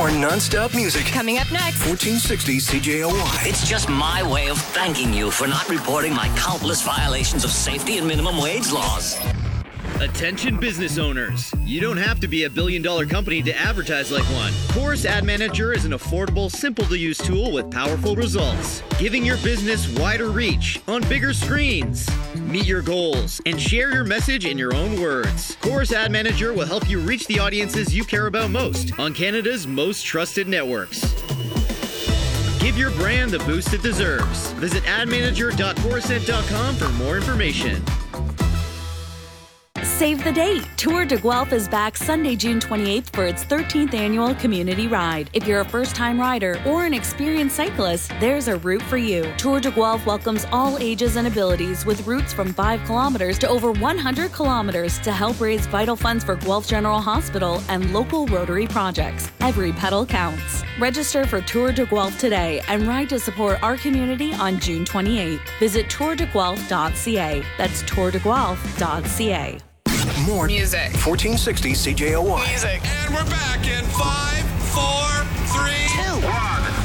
More non-stop music. Coming up next. 1460 CJOY. It's just my way of thanking you for not reporting my countless violations of safety and minimum wage laws. Attention business owners. You don't have to be a billion-dollar company to advertise like one. Chorus Ad Manager is an affordable, simple-to-use tool with powerful results, giving your business wider reach on bigger screens. Meet your goals and share your message in your own words. Chorus Ad Manager will help you reach the audiences you care about most on Canada's most trusted networks. Give your brand the boost it deserves. Visit admanager.chorused.com for more information. Save the date. Tour de Guelph is back Sunday, June 28th for its 13th annual community ride. If you're a first-time rider or an experienced cyclist, there's a route for you. Tour de Guelph welcomes all ages and abilities with routes from 5 kilometers to over 100 kilometers to help raise vital funds for Guelph General Hospital and local Rotary projects. Every pedal counts. Register for Tour de Guelph today and ride to support our community on June 28th. Visit tourdeguelph.ca. That's tourdeguelph.ca. More Music. 1460 CJOY. Music. And we're back in 5, 4, 3, 2, 1.